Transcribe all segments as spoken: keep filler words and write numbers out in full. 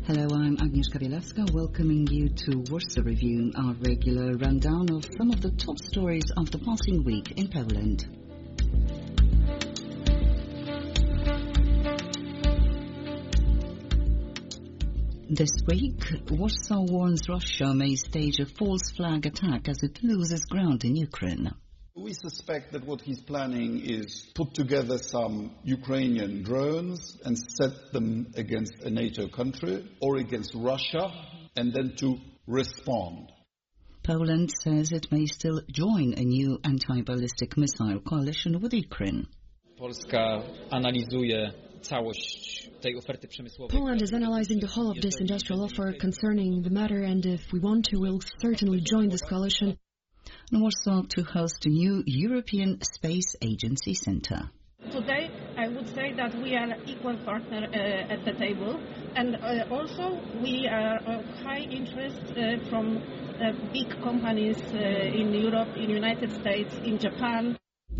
Hello, I'm Agnieszka Bielewska, welcoming you to Warsaw Review, our regular rundown of some of the top stories of the passing week in Poland. This week, Warsaw warns Russia may stage a false flag attack as it loses ground in Ukraine. We suspect that what he's planning is put together some Ukrainian drones and set them against a NATO country or against Russia and then to respond. Poland says it may still join a new anti-ballistic missile coalition with Ukraine. Polska analizuje całość tej oferty przemysłowej. Poland is analyzing the whole of this industrial offer concerning the matter, and if we want to, we'll certainly join this coalition. Warsaw to host a new European Space Agency Centre. Today, I would say that we are an equal partner uh, at the table, and uh, also we are of high interest uh, from uh, big companies uh, in Europe, in the United States, in Japan.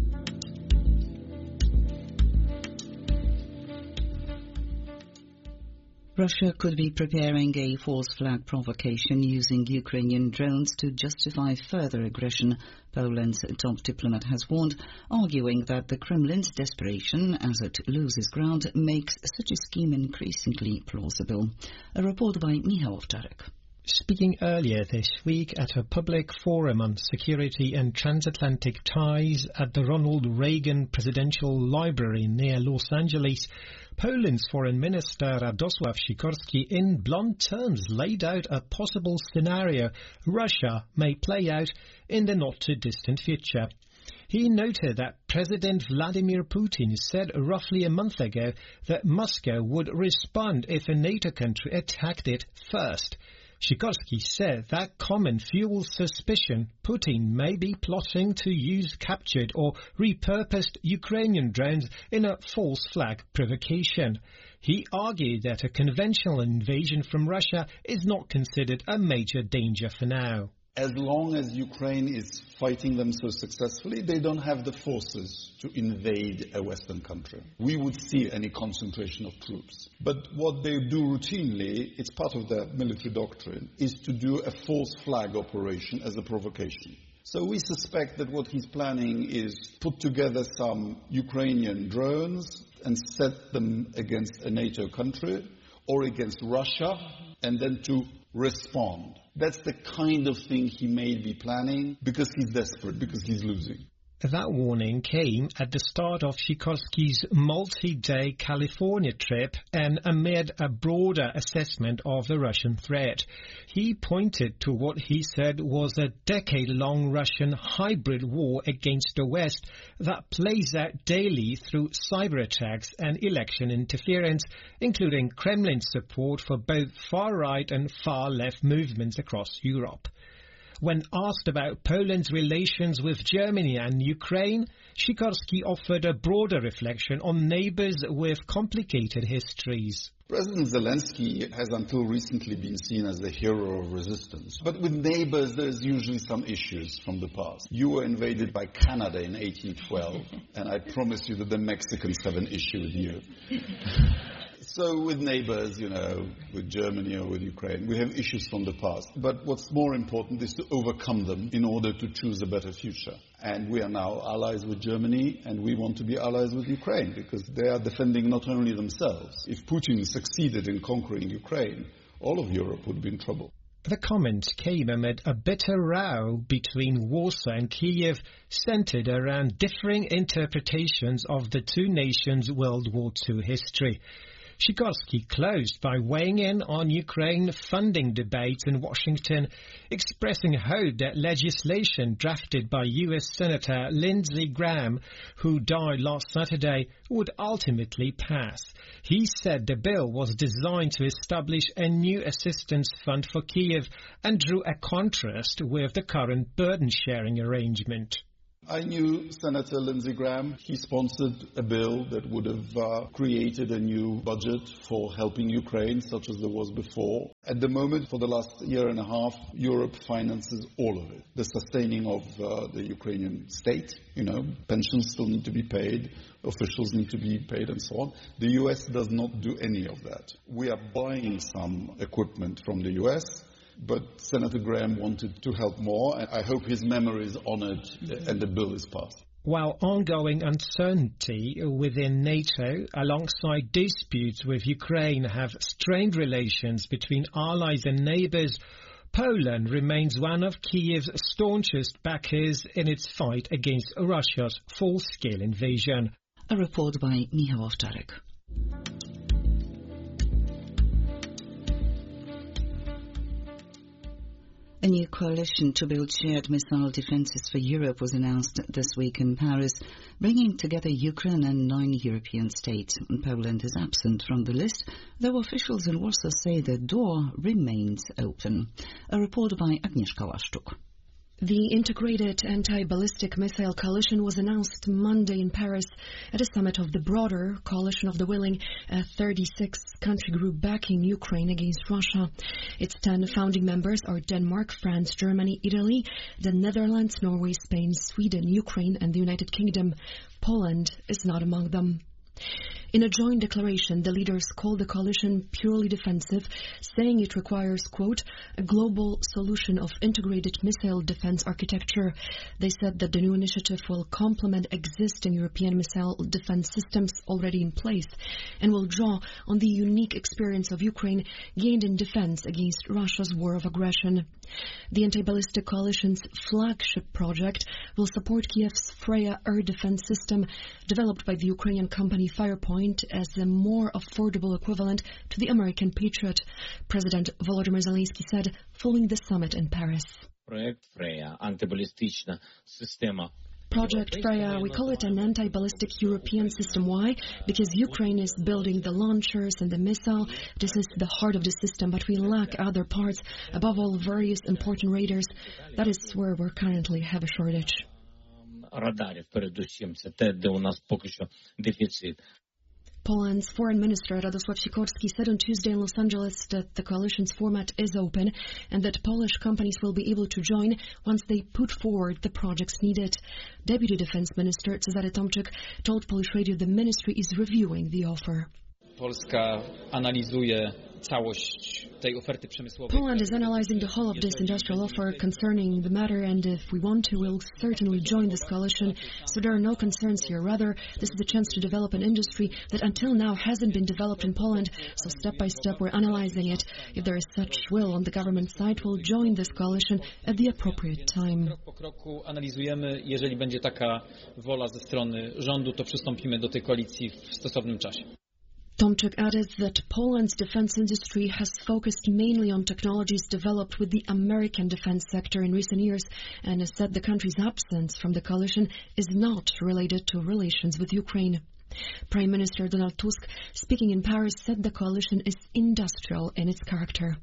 Russia could be preparing a false flag provocation using Ukrainian drones to justify further aggression, Poland's top diplomat has warned, arguing that the Kremlin's desperation as it loses ground makes such a scheme increasingly plausible. A report by Michał Owczarek. Speaking earlier this week at a public forum on security and transatlantic ties at the Ronald Reagan Presidential Library near Los Angeles, Poland's Foreign Minister Radosław Sikorski in blunt terms laid out a possible scenario Russia may play out in the not-too-distant future. He noted that President Vladimir Putin said roughly a month ago that Moscow would respond if a NATO country attacked it first. Sikorski said that comment fuels suspicion Putin may be plotting to use captured or repurposed Ukrainian drones in a false flag provocation. He argued that a conventional invasion from Russia is not considered a major danger for now. As long as Ukraine is fighting them so successfully, they don't have the forces to invade a Western country. We would see any concentration of troops. But what they do routinely, it's part of their military doctrine, is to do a false flag operation as a provocation. So we suspect that what he's planning is put together some Ukrainian drones and set them against a NATO country or against Russia and then to respond. That's the kind of thing he may be planning because he's desperate, because he's losing. That warning came at the start of Sikorski's multi-day California trip and amid a broader assessment of the Russian threat. He pointed to what he said was a decade-long Russian hybrid war against the West that plays out daily through cyber attacks and election interference, including Kremlin support for both far-right and far-left movements across Europe. When asked about Poland's relations with Germany and Ukraine, Sikorski offered a broader reflection on neighbours with complicated histories. President Zelensky has until recently been seen as the hero of resistance. But with neighbours, there's usually some issues from the past. You were invaded by Canada in eighteen twelve, and I promise you that the Mexicans have an issue with you. So with neighbours, you know, with Germany or with Ukraine, we have issues from the past. But what's more important is to overcome them in order to choose a better future. And we are now allies with Germany, and we want to be allies with Ukraine because they are defending not only themselves. If Putin succeeded in conquering Ukraine, all of Europe would be in trouble. The comment came amid a bitter row between Warsaw and Kiev, centred around differing interpretations of the two nations' World War Two history. Sikorski closed by weighing in on Ukraine funding debates in Washington, expressing hope that legislation drafted by U S Senator Lindsey Graham, who died last Saturday, would ultimately pass. He said the bill was designed to establish a new assistance fund for Kiev and drew a contrast with the current burden-sharing arrangement. I knew Senator Lindsey Graham. He sponsored a bill that would have uh, created a new budget for helping Ukraine, such as there was before. At the moment, for the last year and a half, Europe finances all of it. The sustaining of uh, the Ukrainian state, you know, pensions still need to be paid, officials need to be paid and so on. The U S does not do any of that. We are buying some equipment from the U S, but Senator Graham wanted to help more. I hope his memory is honored and the bill is passed. While ongoing uncertainty within NATO, alongside disputes with Ukraine, have strained relations between allies and neighbours, Poland remains one of Kiev's staunchest backers in its fight against Russia's full-scale invasion. A report by Michał Owczarek. A new coalition to build shared missile defences for Europe was announced this week in Paris, bringing together Ukraine and nine European states. Poland is absent from the list, though officials in Warsaw say the door remains open. A report by Agnieszka Łaszczuk. The Integrated Anti-Ballistic Missile Coalition was announced Monday in Paris at a summit of the broader Coalition of the Willing, a thirty-six country group backing Ukraine against Russia. Its ten founding members are Denmark, France, Germany, Italy, the Netherlands, Norway, Spain, Sweden, Ukraine and the United Kingdom. Poland is not among them. In a joint declaration, the leaders called the coalition purely defensive, saying it requires, quote, a global solution of integrated missile defense architecture. They said that the new initiative will complement existing European missile defense systems already in place and will draw on the unique experience of Ukraine gained in defense against Russia's war of aggression. The anti-ballistic coalition's flagship project will support Kiev's Freya air defense system, developed by the Ukrainian company Firepoint, as a more affordable equivalent to the American Patriot, President Volodymyr Zelensky said following the summit in Paris. Project Freya, антибалістична система. Project Freya, we call it an anti-ballistic European system. Why? Because Ukraine is building the launchers and the missile. This is the heart of the system, but we lack other parts, above all various important radars. That is where we currently have a shortage. Радарів, передусім, це те, де у нас поки що дефіцит. Poland's foreign minister Radosław Sikorski said on Tuesday in Los Angeles that the coalition's format is open and that Polish companies will be able to join once they put forward the projects needed. Deputy Defense Minister Cezary Tomczyk told Polish radio the ministry is reviewing the offer. Polska analizuje całość tej oferty przemysłowej. Poland is analyzing the whole of this industrial offer concerning the matter, and if we want to, we'll certainly join this coalition. So there are no concerns here. Rather, this is a chance to develop an industry that until now hasn't been developed in Poland. So step by step, we're analyzing it. If there is such will on the government side, we'll join this coalition at the appropriate time. Krok po kroku analizujemy. Jeżeli będzie taka wola ze strony rządu, to przystąpimy do tej koalicji w stosownym czasie. Tomczyk added that Poland's defense industry has focused mainly on technologies developed with the American defense sector in recent years and has said the country's absence from the coalition is not related to relations with Ukraine. Prime Minister Donald Tusk, speaking in Paris, said the coalition is industrial in its character.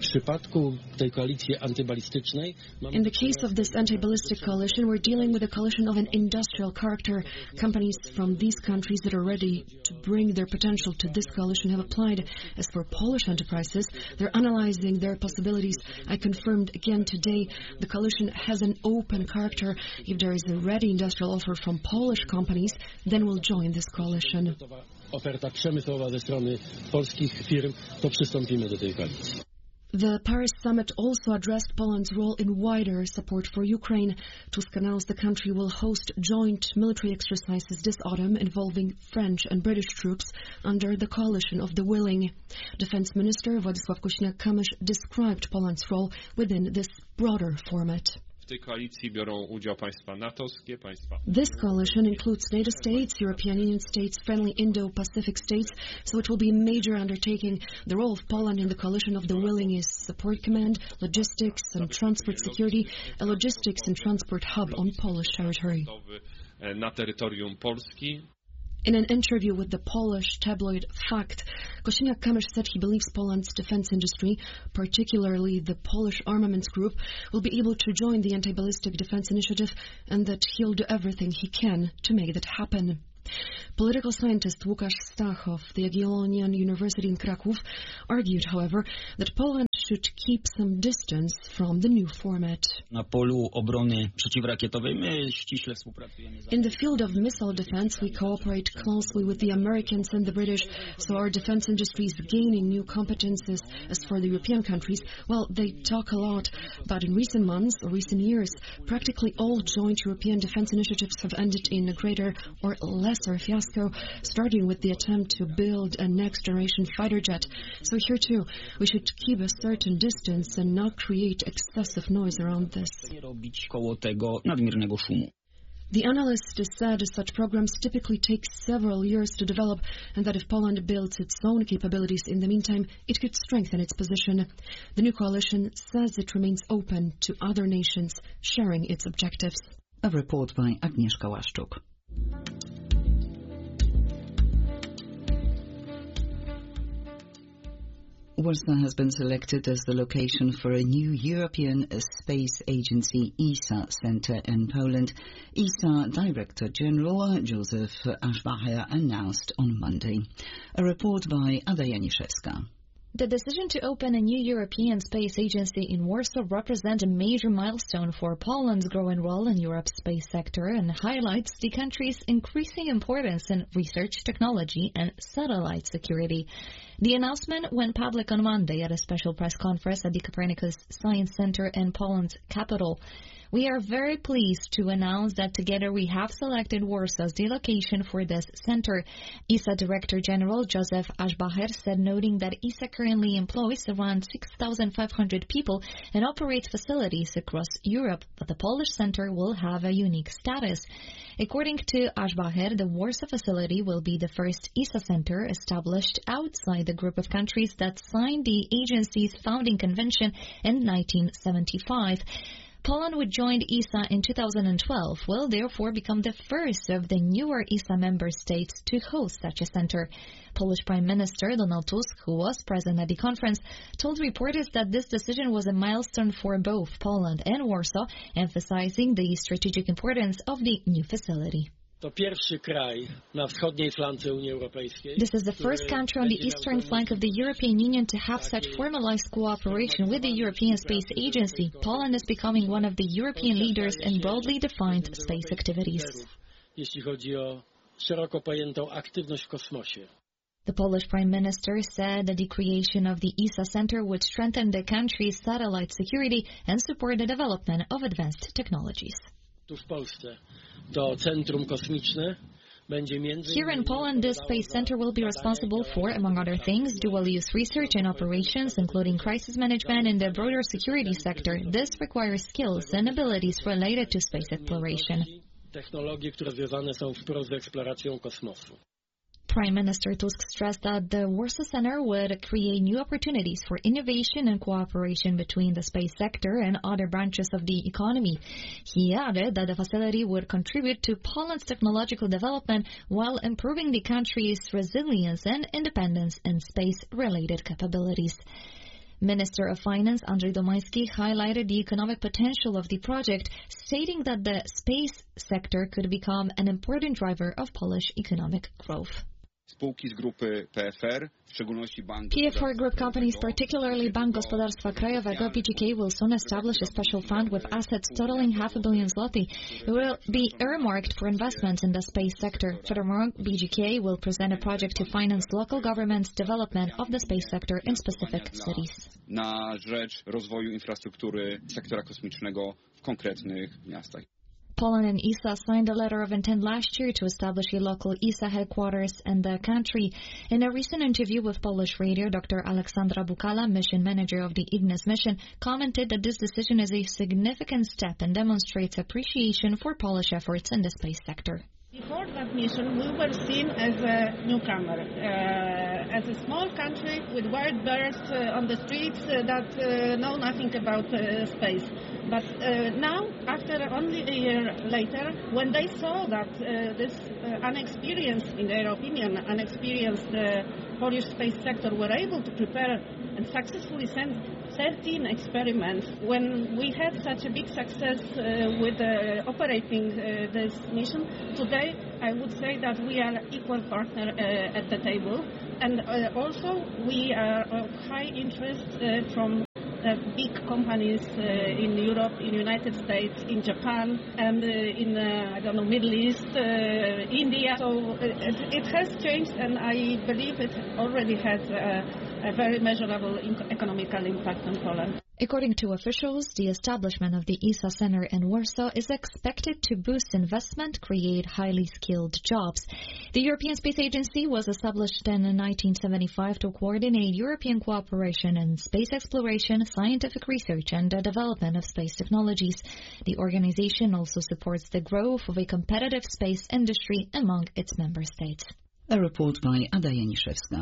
In the case of this anti-ballistic coalition, we're dealing with a coalition of an industrial character. Companies from these countries that are ready to bring their potential to this coalition have applied. As for Polish enterprises, they're analyzing their possibilities. I confirmed again today the coalition has an open character. If there is a ready industrial offer from Polish companies, then we'll join this coalition. Oferta przemysłowa ze strony polskich firm, to przystąpimy do tej koalicji. The Paris summit also addressed Poland's role in wider support for Ukraine. Tusk announced the country will host joint military exercises this autumn involving French and British troops under the Coalition of the Willing. Defense Minister Władysław Kosiniak-Kamysz described Poland's role within this broader format. tej koalicji biorą udział państwa natowskie, państwa... This coalition includes NATO states, European Union states, friendly Indo-Pacific states, so it will be a major undertaking. The role of Poland in the coalition of the willing is support command, logistics and transport security, a logistics and transport hub on Polish territory. Na terytorium Polski. In an interview with the Polish tabloid Fakt, Kosiniak-Kamysz said he believes Poland's defense industry, particularly the Polish armaments group, will be able to join the anti-ballistic defense initiative and that he'll do everything he can to make that happen. Political scientist Łukasz Stach of the Jagiellonian University in Kraków argued, however, that Poland should keep some distance from the new format. Na polu obrony przeciwrakietowej my ściśle współpracujemy. In the field of missile defense, we cooperate closely with the Americans and the British, so our defense industry is gaining new competences. As for the European countries, well, they talk a lot, but in recent months or recent years, practically all joint European defense initiatives have ended in a greater or lesser fiasco, starting with the attempt to build a next-generation fighter jet. So here too, we should keep a certain distance and not create excessive noise around this. The analyst said such programs typically take several years to develop and that if Poland builds its own capabilities in the meantime, it could strengthen its position. The new coalition says it remains open to other nations sharing its objectives. A report by Agnieszka Łaszczuk. Warsaw has been selected as the location for a new European Space Agency E S A Centre in Poland. E S A Director General Joseph Aschbacher announced on Monday. A report by Ada Janiszewska. The decision to open a new European Space Agency in Warsaw represents a major milestone for Poland's growing role in Europe's space sector and highlights the country's increasing importance in research, technology, and satellite security. The announcement went public on Monday at a special press conference at the Copernicus Science Center in Poland's capital. We are very pleased to announce that together we have selected Warsaw as the location for this center, E S A Director General Joseph Aschbacher said, noting that E S A currently employs around six thousand five hundred people and operates facilities across Europe, but the Polish center will have a unique status. According to Aschbacher, the Warsaw facility will be the first E S A center established outside the group of countries that signed the agency's founding convention in nineteen seventy-five. Poland, which joined E S A in two thousand twelve, will therefore become the first of the newer E S A member states to host such a center. Polish Prime Minister Donald Tusk, who was present at the conference, told reporters that this decision was a milestone for both Poland and Warsaw, emphasizing the strategic importance of the new facility. This is the first country on the eastern flank of the European Union to have such formalized cooperation with the European Space Agency. Poland is becoming one of the European leaders in broadly defined space activities. The Polish Prime Minister said that the creation of the E S A Center would strengthen the country's satellite security and support the development of advanced technologies. Here in Poland, this space center will be responsible for, among other things, dual-use research and operations, including crisis management in the broader security sector. This requires skills and abilities related to space exploration. Prime Minister Tusk stressed that the Warsaw Center would create new opportunities for innovation and cooperation between the space sector and other branches of the economy. He added that the facility would contribute to Poland's technological development while improving the country's resilience and independence in space-related capabilities. Minister of Finance Andrzej Domański highlighted the economic potential of the project, stating that the space sector could become an important driver of Polish economic growth. P F R Group companies, particularly Bank Gospodarstwa Krajowego, B G K, will soon establish a special fund with assets totaling half a billion zloty. It will be earmarked for investments in the space sector. Furthermore, B G K will present a project to finance local governments' development of the space sector in specific cities. Na rzecz rozwoju infrastruktury sektora kosmicznego w konkretnych miastach. Poland and E S A signed a letter of intent last year to establish a local E S A headquarters in the country. In a recent interview with Polish radio, Doctor Aleksandra Bukala, mission manager of the Ignis mission, commented that this decision is a significant step and demonstrates appreciation for Polish efforts in the space sector. Before that that mission, we were seen as a newcomer, uh, as a small country with wild birds uh, on the streets uh, that uh, know nothing about uh, space. But uh, now, after only a year later, when they saw that uh, this uh, unexperienced, in their opinion, unexperienced uh, Polish space sector were able to prepare and successfully send thirteen experiments, when we had such a big success uh, with uh, operating uh, this mission, today I would say that we are equal partner uh, at the table. And uh, also we are of high interest uh, from Uh, big companies uh, in Europe, in United States, in Japan, and uh, in, uh, I don't know, Middle East, uh, India. So uh, it, it has changed, and I believe it already has uh, a very measurable economical impact on Poland. According to officials, the establishment of the E S A Center in Warsaw is expected to boost investment, create highly skilled jobs. The European Space Agency was established in nineteen seventy-five to coordinate European cooperation in space exploration, scientific research, and the development of space technologies. The organization also supports the growth of a competitive space industry among its member states. A report by Ada Janiszewska.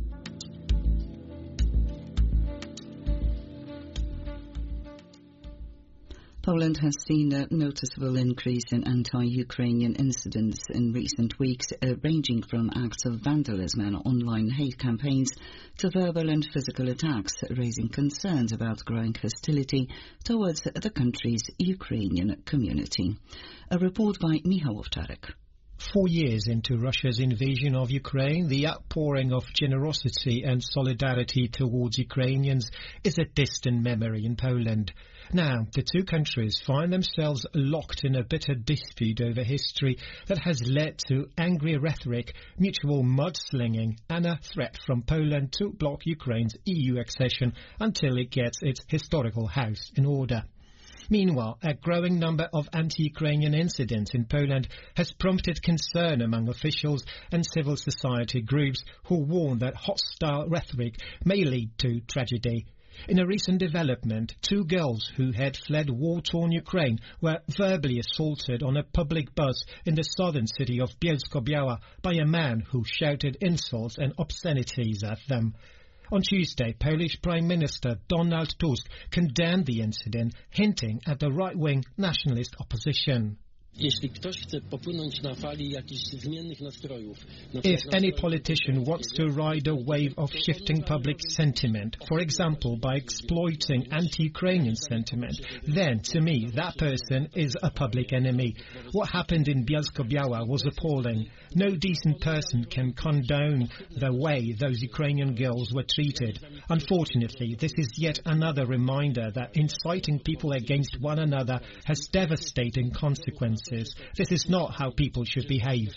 Poland has seen a noticeable increase in anti-Ukrainian incidents in recent weeks, uh, ranging from acts of vandalism and online hate campaigns to verbal and physical attacks, raising concerns about growing hostility towards the country's Ukrainian community. A report by Michał Owczarek. Four years into Russia's invasion of Ukraine, the outpouring of generosity and solidarity towards Ukrainians is a distant memory in Poland. Now, the two countries find themselves locked in a bitter dispute over history that has led to angry rhetoric, mutual mudslinging, and a threat from Poland to block Ukraine's E U accession until it gets its historical house in order. Meanwhile, a growing number of anti-Ukrainian incidents in Poland has prompted concern among officials and civil society groups who warn that hostile rhetoric may lead to tragedy. In a recent development, two girls who had fled war-torn Ukraine were verbally assaulted on a public bus in the southern city of Bielsko-Biała by a man who shouted insults and obscenities at them. On Tuesday, Polish Prime Minister Donald Tusk condemned the incident, hinting at the right-wing nationalist opposition. If any politician wants to ride a wave of shifting public sentiment, for example by exploiting anti-Ukrainian sentiment, then to me that person is a public enemy. What happened in Bielsko-Biała was appalling. No decent person can condone the way those Ukrainian girls were treated. Unfortunately, this is yet another reminder that inciting people against one another has devastating consequences. This is not how people should behave.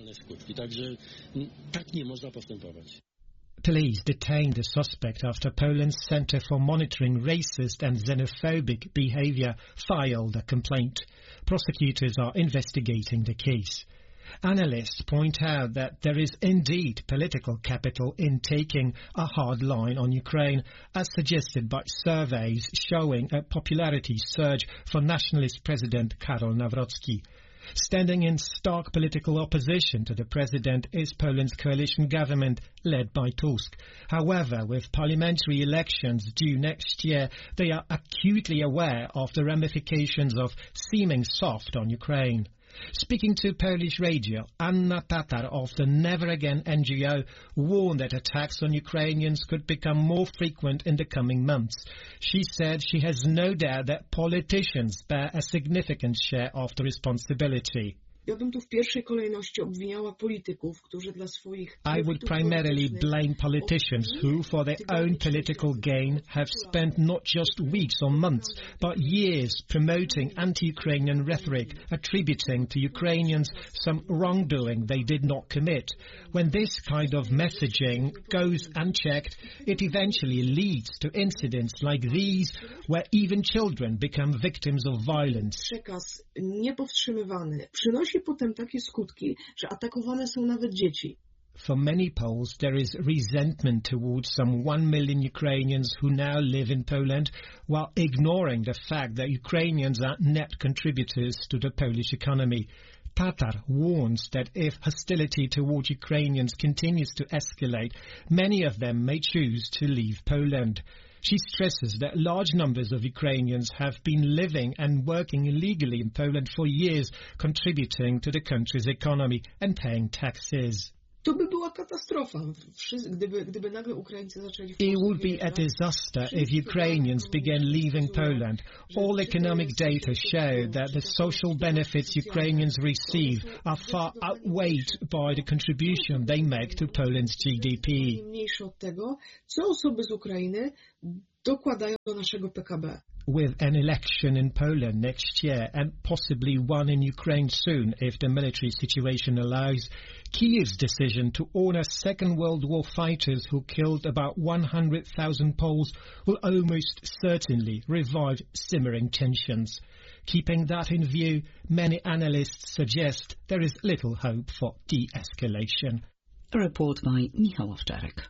Police detained the suspect after Poland's Center for Monitoring Racist and Xenophobic Behavior filed a complaint. Prosecutors are investigating the case. Analysts point out that there is indeed political capital in taking a hard line on Ukraine, as suggested by surveys showing a popularity surge for nationalist President Karol Nawrocki. Standing in stark political opposition to the president is Poland's coalition government led by Tusk. However, with parliamentary elections due next year, they are acutely aware of the ramifications of seeming soft on Ukraine. Speaking to Polish radio, Anna Tatar of the Never Again N G O warned that attacks on Ukrainians could become more frequent in the coming months. She said she has no doubt that politicians bear a significant share of the responsibility. Ja bym tu w pierwszej kolejności obwiniała polityków, którzy dla swoich... I would primarily blame politicians who, for their own political gain, have spent not just weeks or months, but years promoting anti-Ukrainian rhetoric, attributing to Ukrainians some wrongdoing they did not commit. When this kind of messaging goes unchecked, it eventually leads to incidents like these, where even children become victims of violence. Przekaz niepowstrzymywany przynosi potem takie skutki, że atakowane są nawet dzieci. For many Poles, there is resentment towards some one million Ukrainians who now live in Poland, while ignoring the fact that Ukrainians are net contributors to the Polish economy. Tatar warns that if hostility toward Ukrainians continues to escalate, many of them may choose to leave Poland. She stresses that large numbers of Ukrainians have been living and working illegally in Poland for years, contributing to the country's economy and paying taxes. To by była katastrofa, gdyby, gdyby nagle Ukraińcy zaczęli... It would be a disaster if Ukrainians began leaving Poland. All economic data show that the social benefits Ukrainians receive are far outweighed by the contribution they make to Poland's G D P. Mniejsze od tego, co osoby z Ukrainy dokładają do naszego P K B. With an election in Poland next year and possibly one in Ukraine soon if the military situation allows, Kyiv's decision to honour Second World War fighters who killed about one hundred thousand Poles will almost certainly revive simmering tensions. Keeping that in view, many analysts suggest there is little hope for de-escalation. A report by Michał Owczarek.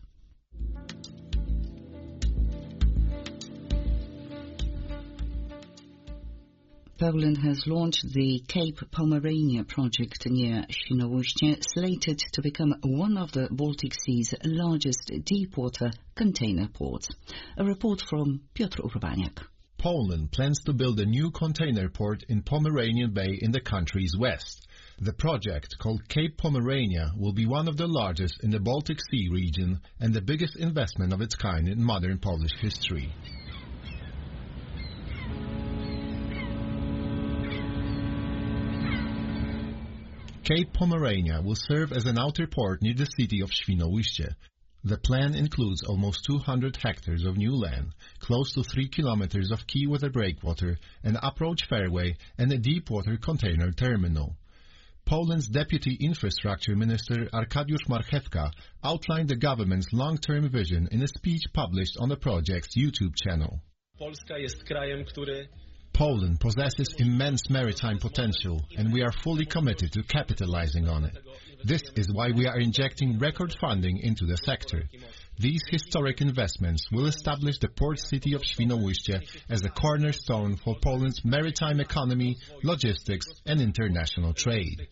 Poland has launched the Cape Pomerania project near Świnoujście, slated to become one of the Baltic Sea's largest deep-water container ports. A report from Piotr Urbaniak. Poland plans to build a new container port in Pomeranian Bay in the country's west. The project, called Cape Pomerania, will be one of the largest in the Baltic Sea region and the biggest investment of its kind in modern Polish history. Cape Pomerania will serve as an outer port near the city of Świnoujście. The plan includes almost two hundred hectares of new land, close to three kilometers of quay with a breakwater, an approach fairway, and a deep-water container terminal. Poland's Deputy Infrastructure Minister Arkadiusz Marchewka outlined the government's long-term vision in a speech published on the project's YouTube channel. Polska jest krajem, który Poland possesses immense maritime potential, and we are fully committed to capitalizing on it. This is why we are injecting record funding into the sector. These historic investments will establish the port city of Świnoujście as a cornerstone for Poland's maritime economy, logistics, and international trade.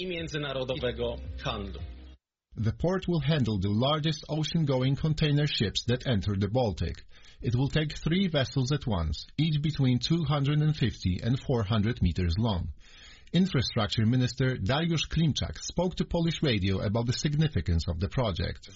The port will handle the largest ocean-going container ships that enter the Baltic. It will take three vessels at once, each between two hundred fifty and four hundred meters long. Infrastructure Minister Dariusz Klimczak spoke to Polish radio about the significance of the project.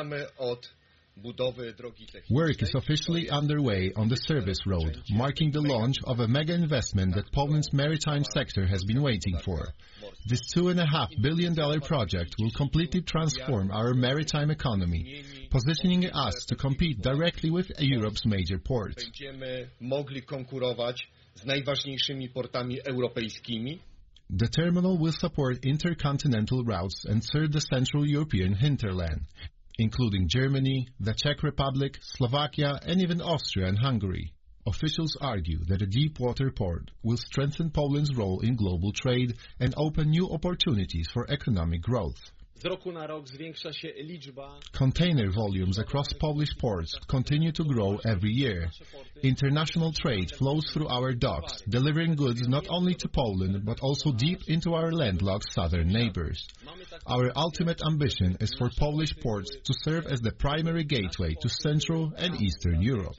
Work is officially underway on the service road, marking the launch of a mega investment that Poland's maritime sector has been waiting for. This two and a half billion dollar project will completely transform our maritime economy, positioning us to compete directly with Europe's major ports. The terminal will support intercontinental routes and serve the Central European hinterland, including Germany, the Czech Republic, Slovakia, and even Austria and Hungary. Officials argue that a deep-water port will strengthen Poland's role in global trade and open new opportunities for economic growth. Container volumes across Polish ports continue to grow every year. International trade flows through our docks, delivering goods not only to Poland but also deep into our landlocked southern neighbors. Our ultimate ambition is for Polish ports to serve as the primary gateway to Central and Eastern Europe.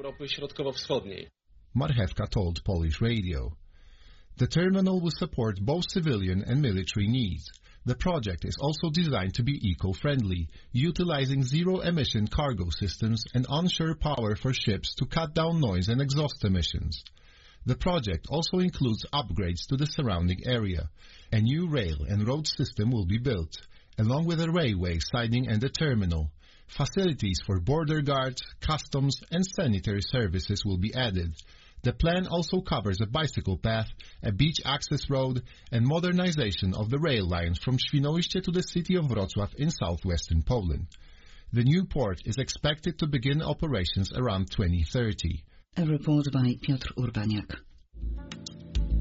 Marchewka told Polish radio. The terminal will support both civilian and military needs. The project is also designed to be eco-friendly, utilizing zero-emission cargo systems and onshore power for ships to cut down noise and exhaust emissions. The project also includes upgrades to the surrounding area. A new rail and road system will be built, along with a railway siding and a terminal. Facilities for border guards, customs, and sanitary services will be added. The plan also covers a bicycle path, a beach access road, and modernization of the rail lines from Świnoujście to the city of Wrocław in southwestern Poland. The new port is expected to begin operations around twenty thirty. A report by Piotr Urbaniak.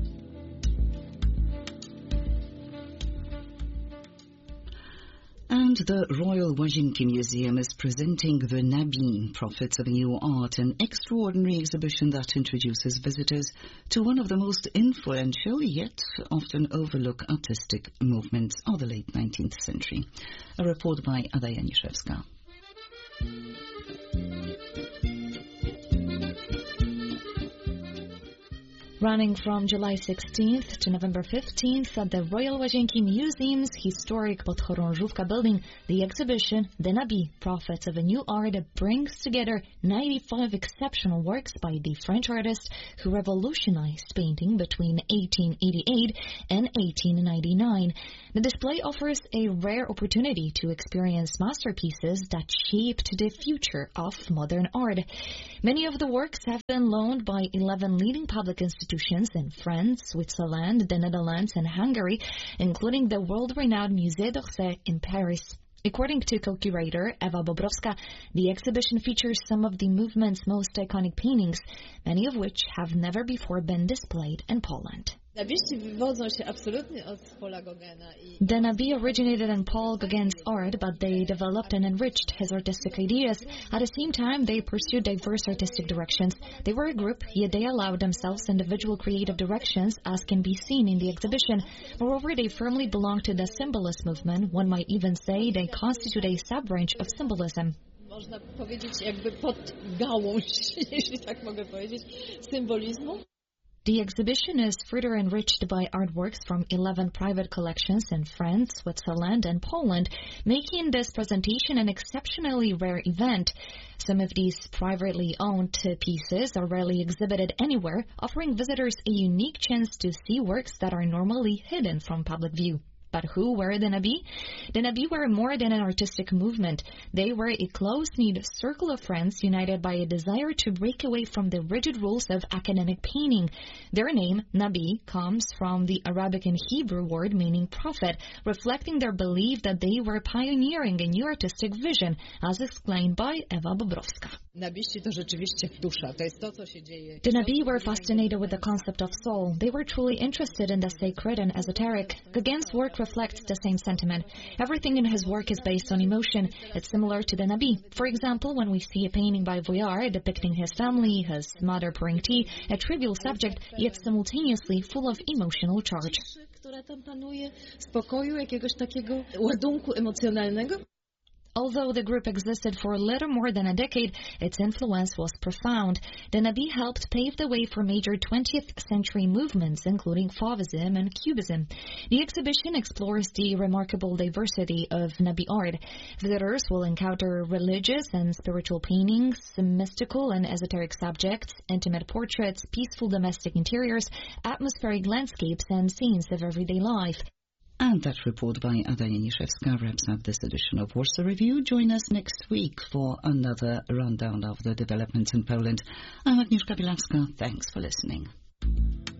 And Poland, the Royal Łazienki Museum is presenting the Nabi, Prophets of New Art, an extraordinary exhibition that introduces visitors to one of the most influential yet often overlooked artistic movements of the late nineteenth century. A report by Ada Janiszewska. Running from July sixteenth to November fifteenth at the Royal Łazienki Museum's historic Podchorążówka building, the exhibition, The Nabi, Prophets of a New Art, brings together ninety-five exceptional works by the French artist who revolutionized painting between eighteen eighty-eight and eighteen ninety-nine. The display offers a rare opportunity to experience masterpieces that shaped the future of modern art. Many of the works have been loaned by eleven leading public institutions in France, Switzerland, the Netherlands, and Hungary, including the world-renowned Musée d'Orsay in Paris. According to co-curator Ewa Bobrowska, the exhibition features some of the movement's most iconic paintings, many of which have never before been displayed in Poland. The Nabi originated in Paul Gauguin's art, but they developed and enriched his artistic ideas. At the same time, they pursued diverse artistic directions. They were a group, yet they allowed themselves individual creative directions, as can be seen in the exhibition. Moreover, they firmly belong to the symbolist movement. One might even say they constitute a sub-branch of symbolism. Można powiedzieć jakby pod gałąź, jeśli tak mogę powiedzieć, symbolizmu. The exhibition is further enriched by artworks from eleven private collections in France, Switzerland, and Poland, making this presentation an exceptionally rare event. Some of these privately owned pieces are rarely exhibited anywhere, offering visitors a unique chance to see works that are normally hidden from public view. But who were the Nabi? The Nabi were more than an artistic movement. They were a close-knit circle of friends united by a desire to break away from the rigid rules of academic painting. Their name, Nabi, comes from the Arabic and Hebrew word meaning prophet, reflecting their belief that they were pioneering a new artistic vision, as explained by Ewa Bobrowska. The Nabi were fascinated with the concept of soul. They were truly interested in the sacred and esoteric. Gauguin's work reflects the same sentiment. Everything in his work is based on emotion. It's similar to the Nabi. For example, when we see a painting by Vuillard depicting his family, his mother pouring tea, a trivial subject, yet simultaneously full of emotional charge. Although the group existed for a little more than a decade, its influence was profound. The Nabi helped pave the way for major twentieth century movements, including Fauvism and Cubism. The exhibition explores the remarkable diversity of Nabi art. Visitors will encounter religious and spiritual paintings, mystical and esoteric subjects, intimate portraits, peaceful domestic interiors, atmospheric landscapes, and scenes of everyday life. And that report by Ada Janiszewska wraps up this edition of Warsaw Review. Join us next week for another rundown of the developments in Poland. I'm Agnieszka Bielawska. Thanks for listening.